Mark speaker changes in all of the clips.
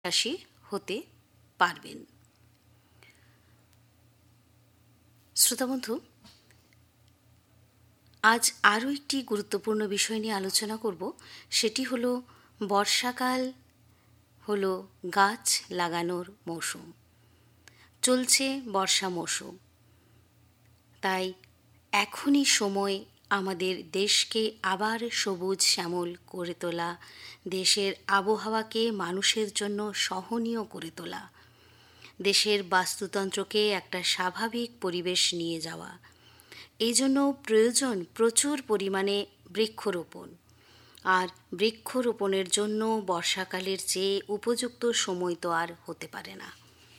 Speaker 1: রাশি হতে পারবেন। শ্রোতাবন্ধু, আজ আরও একটি গুরুত্বপূর্ণ বিষয় নিয়ে আলোচনা করব। সেটি হলো বর্ষাকাল হলো গাছ লাগানোর মৌসুম। চলছে বর্ষা মৌসুম, তাই এখনই সময় আমাদের দেশকে আবার সবুজ শ্যামল করে তোলা, দেশের আবহাওয়াকে মানুষের জন্য সহনীয় করে তোলা, দেশের বাস্তুতন্ত্রকে একটা স্বাভাবিক পরিবেশ নিয়ে যাওয়া। এই জন্য প্রয়োজন প্রচুর পরিমাণে বৃক্ষরোপণ। আর বৃক্ষরোপণের জন্য বর্ষাকালের চেয়ে উপযুক্ত সময় তো আর হতে পারে না।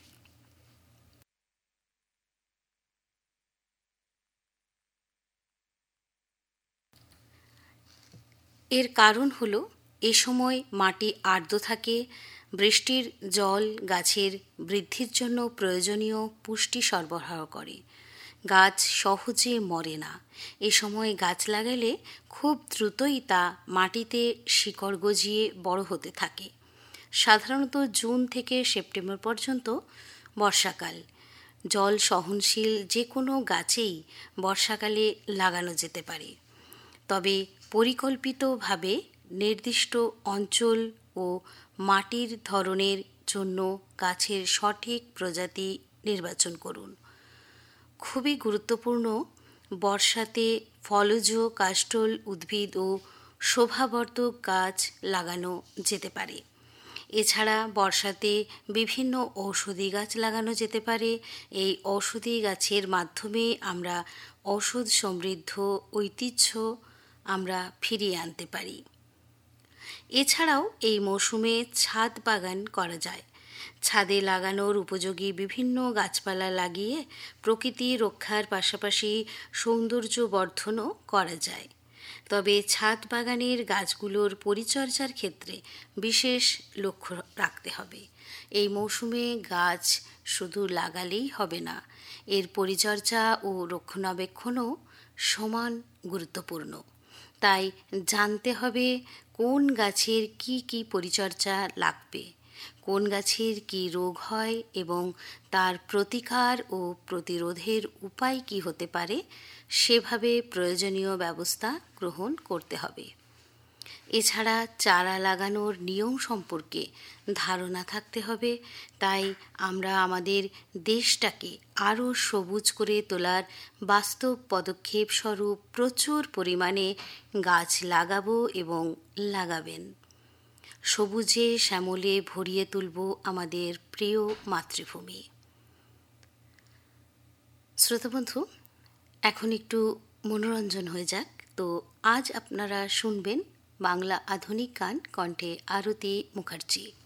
Speaker 1: এর কারণ হলো এ সময় মাটি আর্দ্র থাকে, বৃষ্টির জল গাছের বৃদ্ধির জন্য প্রয়োজনীয় পুষ্টি সরবরাহ করে। গাছ সহজে মরে না। এ সময় গাছ লাগালে খুব দ্রুতই তা মাটিতে শিকড় গজিয়ে বড় হতে থাকে। সাধারণত জুন থেকে সেপ্টেম্বর পর্যন্ত বর্ষাকাল। জল সহনশীল যে কোনো গাছেই বর্ষাকালে লাগানো যেতে পারে, তবে পরিকল্পিতভাবে নির্দিষ্ট অঞ্চল ও মাটির ধরনের জন্য গাছের সঠিক প্রজাতি নির্বাচন করুন। খুবই গুরুত্বপূর্ণ, বর্ষাতে ফলজ কাষ্ঠল উদ্ভিদ ও শোভাবর্ধক গাছ লাগানো যেতে পারে। এছাড়া বর্ষাতে বিভিন্ন ঔষধি গাছ লাগানো যেতে পারে। এই ঔষধি গাছের মাধ্যমে আমরা ঔষধ সমৃদ্ধ ঐতিহ্য আমরা ফিরিয়ে আনতে পারি। এছাড়াও এই মৌসুমে ছাদ বাগান করা যায়। ছাদে লাগানোর উপযোগী বিভিন্ন গাছপালা লাগিয়ে প্রকৃতি রক্ষার পাশাপাশি সৌন্দর্য বর্ধনও করা যায়। তবে ছাদ বাগানের গাছগুলোর পরিচর্যার ক্ষেত্রে বিশেষ লক্ষ্য রাখতে হবে। এই মৌসুমে গাছ শুধু লাগালেই হবে না, এর পরিচর্যা ও রক্ষণাবেক্ষণও সমান গুরুত্বপূর্ণ। তাই জানতে হবে কোন গাছের কি কি পরিচর্যা লাগবে, কোন গাছের কি রোগ হয় এবং তার প্রতিকার ও প্রতিরোধের উপায় কি হতে পারে, সেভাবে প্রয়োজনীয় ব্যবস্থা গ্রহণ করতে হবে। এছাড়া চারা লাগানোর নিয়ম সম্পর্কে ধারণা থাকতে হবে। তাই আমরা আমাদের দেশটাকে আরও সবুজ করে তোলার বাস্তব পদক্ষেপ স্বরূপ প্রচুর পরিমাণে গাছ লাগাবো এবং লাগাবেন। সবুজে শ্যামলে ভরিয়ে তুলব আমাদের প্রিয় মাতৃভূমি। শ্রোতাবন্ধু, এখন একটু মনোরঞ্জন হয়ে যাক। তো আজ আপনারা শুনবেন বাংলা আধুনিক গান কণ্ঠে আরতি মুখার্জি।